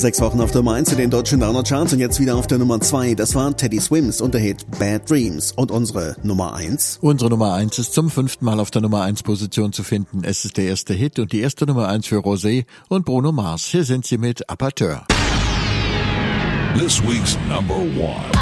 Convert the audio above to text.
6 Wochen auf der Nummer 1 in den deutschen Downer-Charts und jetzt wieder auf der Nummer 2. Das war Teddy Swims und der Hit Bad Dreams. Und unsere Nummer 1? Unsere Nummer 1 ist zum 5. Mal auf der Nummer 1 Position zu finden. Es ist der erste Hit und die erste Nummer 1 für Rosé und Bruno Mars. Hier sind sie mit Apateur. This week's number 1.